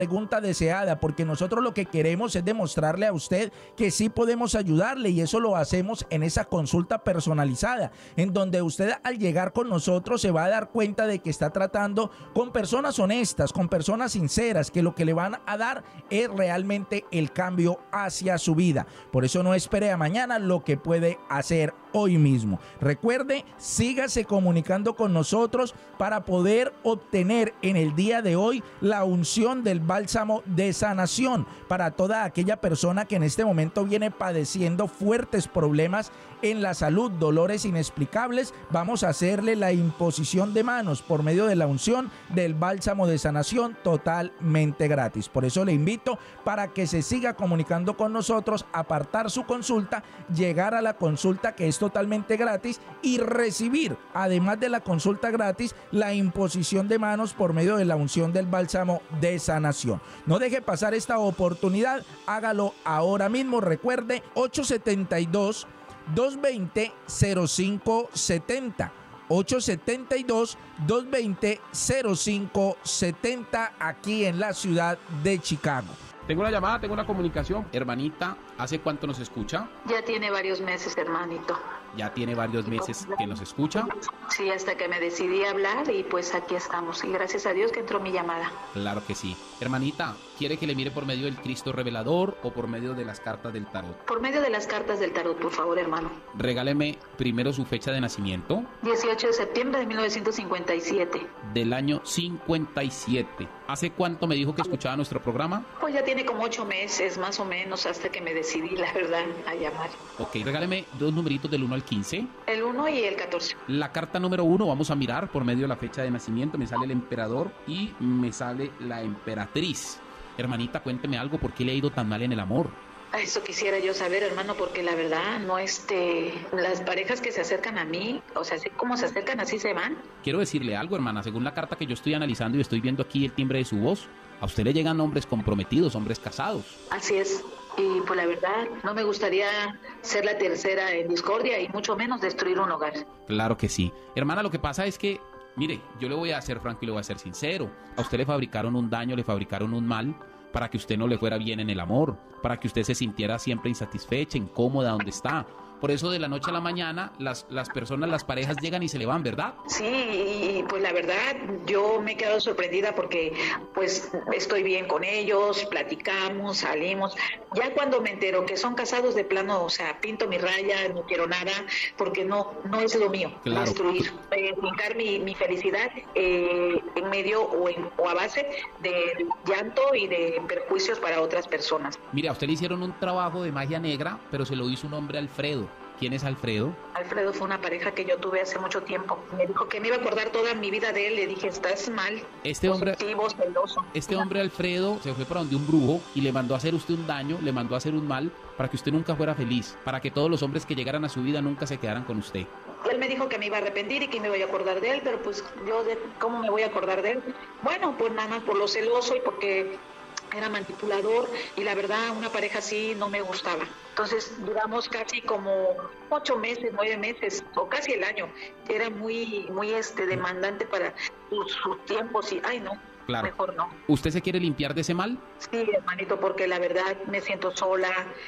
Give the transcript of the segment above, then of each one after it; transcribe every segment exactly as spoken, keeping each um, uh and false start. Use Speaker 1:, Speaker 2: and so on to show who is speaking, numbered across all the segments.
Speaker 1: pregunta deseada, porque nosotros lo que queremos es demostrarle a usted que sí podemos ayudarle, y eso lo hacemos en esa consulta personalizada, en donde usted al llegar con nosotros se va a dar cuenta de que está tratando con personas honestas, con personas sinceras, que lo que le van a dar es realmente el cambio hacia su vida. Por eso no espere a mañana lo que puede hacer hoy mismo. Recuerde, sígase comunicando con nosotros para poder obtener en el día de hoy la unción del bálsamo de sanación para toda aquella persona que en este momento viene padeciendo fuertes problemas en la salud, dolores inexplicables. Vamos a hacerle la imposición de manos por medio de la unción del bálsamo de sanación totalmente gratis. Por eso le invito para que se siga comunicando con nosotros, apartar su consulta, llegar a la consulta que es totalmente gratis y recibir, además de la consulta gratis, la imposición de manos por medio de la unción del bálsamo de sanación. No deje pasar esta oportunidad, hágalo ahora mismo. Recuerde, ocho siete dos, dos dos cero, cero cinco siete cero. ocho siete dos, dos dos cero, cero cinco siete cero aquí en la ciudad de Chicago.
Speaker 2: Tengo una llamada, tengo una comunicación. Hermanita, ¿hace cuánto nos escucha?
Speaker 3: Ya tiene varios meses, hermanito.
Speaker 2: ¿Ya tiene varios meses que nos escucha?
Speaker 3: Sí, hasta que me decidí a hablar y pues aquí estamos. Y gracias a Dios que entró mi llamada.
Speaker 2: Claro que sí. Hermanita, ¿quiere que le mire por medio del Cristo revelador o por medio de las cartas del tarot?
Speaker 3: Por medio de las cartas del tarot, por favor, hermano.
Speaker 2: Regáleme primero su fecha de nacimiento.
Speaker 3: dieciocho de septiembre de mil novecientos cincuenta y siete.
Speaker 2: Del año cincuenta y siete. ¿Hace cuánto me dijo que escuchaba nuestro programa?
Speaker 3: Pues ya tiene como ocho meses, más o menos, hasta que me decidí, la verdad, a llamar.
Speaker 2: Ok, regáleme dos numeritos del uno al quince.
Speaker 3: El uno y el catorce.
Speaker 2: La carta número uno, vamos a mirar por medio de la fecha de nacimiento. Me sale el emperador y me sale la emperatriz. Hermanita, cuénteme algo, ¿por qué le ha ido tan mal en el amor?
Speaker 3: Eso quisiera yo saber, hermano, porque la verdad, no este, las parejas que se acercan a mí, o sea, así como se acercan, así se van.
Speaker 2: Quiero decirle algo, hermana, según la carta que yo estoy analizando y estoy viendo aquí el timbre de su voz, a usted le llegan hombres comprometidos, hombres casados.
Speaker 3: Así es, y pues la verdad, no me gustaría ser la tercera en discordia y mucho menos destruir un hogar.
Speaker 2: Claro que sí. Hermana, lo que pasa es que, mire, yo le voy a ser franco y le voy a ser sincero. A usted le fabricaron un daño, le fabricaron un mal, para que usted no le fuera bien en el amor, para que usted se sintiera siempre insatisfecha, incómoda donde está. Por eso de la noche a la mañana las, las personas, las parejas llegan y se le van, ¿verdad?
Speaker 3: Sí, y pues la verdad yo me he quedado sorprendida porque pues estoy bien con ellos, platicamos, salimos. Ya cuando me entero que son casados de plano, o sea, pinto mi raya, no quiero nada, porque no no es lo mío,
Speaker 2: claro.
Speaker 3: Destruir, eh, fincar mi, mi felicidad eh, en medio o, en, o a base de llanto y de perjuicios para otras personas.
Speaker 2: Mire, a usted le hicieron un trabajo de magia negra, pero se lo hizo un hombre, Alfredo. ¿Quién es Alfredo?
Speaker 3: Alfredo fue una pareja que yo tuve hace mucho tiempo. Me dijo que me iba a acordar toda mi vida de él. Le dije, estás mal.
Speaker 2: Este hombre,
Speaker 3: positivo, celoso.
Speaker 2: Este hombre Alfredo se fue para donde un brujo y le mandó a hacer usted un daño, le mandó a hacer un mal para que usted nunca fuera feliz, para que todos los hombres que llegaran a su vida nunca se quedaran con usted.
Speaker 3: Él me dijo que me iba a arrepentir y que me iba a acordar de él, pero pues yo, de, ¿cómo me voy a acordar de él? Bueno, pues nada más por lo celoso y porque era manipulador y la verdad una pareja así no me gustaba. Entonces duramos casi como ocho meses, nueve meses o casi el año. Era muy muy este demandante para sus, sus tiempos y ay no,
Speaker 2: claro.
Speaker 3: Mejor no.
Speaker 2: ¿Usted se quiere limpiar de ese mal?
Speaker 3: Sí, hermanito, porque la verdad me siento sola,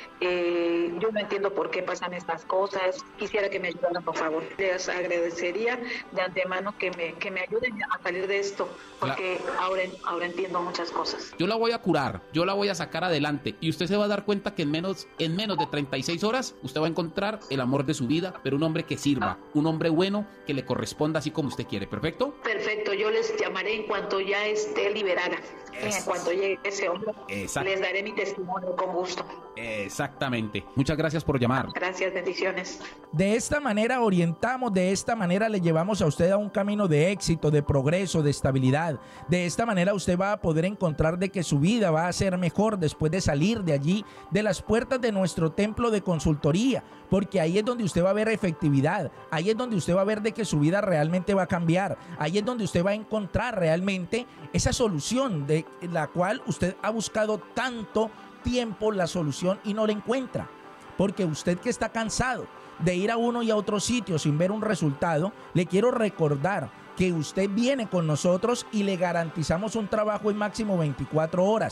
Speaker 3: eh, yo no entiendo por qué pasan estas cosas. Quisiera que me ayudaran, por favor. Les agradecería de antemano que me, que me ayuden a salir de esto, porque claro. ahora, ahora entiendo muchas cosas.
Speaker 2: Yo la voy a curar, yo la voy a sacar adelante y usted se va a dar cuenta que en menos, en menos de treinta y seis horas usted va a encontrar el amor de su vida, pero un hombre que sirva, un hombre bueno que le corresponda así como usted quiere, ¿perfecto?
Speaker 3: Perfecto, yo les llamaré en cuanto ya esté liberada. Es... En cuanto llegue ese hombre, Exacto. les daré mi testimonio con gusto.
Speaker 2: Exactamente. Muchas gracias por llamar.
Speaker 3: Gracias, bendiciones.
Speaker 1: De esta manera orientamos, de esta manera le llevamos a usted a un camino de éxito, de progreso, de estabilidad. De esta manera usted va a poder encontrar de que su vida va a ser mejor después de salir de allí, de las puertas de nuestro templo de consultoría, porque ahí es donde usted va a ver efectividad, ahí es donde usted va a ver de que su vida realmente va a cambiar, ahí es donde usted va a encontrar realmente esa solución de la cual usted ha buscado tanto tiempo la solución y no la encuentra. Porque usted que está cansado de ir a uno y a otro sitio sin ver un resultado, le quiero recordar que usted viene con nosotros y le garantizamos un trabajo en máximo veinticuatro horas.